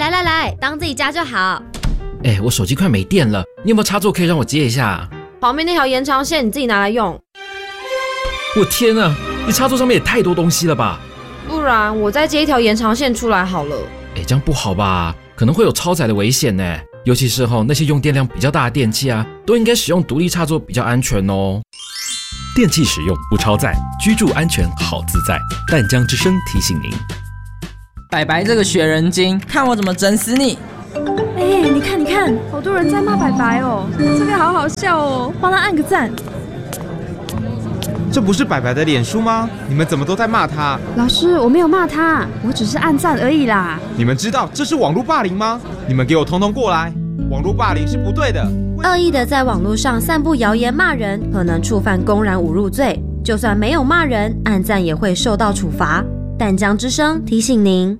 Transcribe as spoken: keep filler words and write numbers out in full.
来来来，当自己家就好。 哎，我手机快没电了，你有没有插座可以让我接一下？ 旁边那条延长线你自己拿来用。 我天啊，你插座上面也太多东西了吧？ 不然我再接一条延长线出来好了。 哎，这样不好吧？可能会有超载的危险呢。尤其是吼那些用电量比较大的电器啊，都应该使用独立插座比较安全哦。 电器使用不超载，居住安全好自在。淡江之声提醒您。 白白这个学人精，看我怎么整死你！ 哎、欸，你看你看，好多人在骂白白哦，这个好好笑哦，帮他按个赞。 这不是白白的脸书吗？你们怎么都在骂他？ 老师，我没有骂他，我只是按赞而已啦。 你们知道这是网络霸凌吗？你们给我统统过来！网络霸凌是不对的。 恶意的在网络上散布谣言骂人，可能触犯公然侮辱罪。就算没有骂人，按赞也会受到处罚。淡江之声提醒您。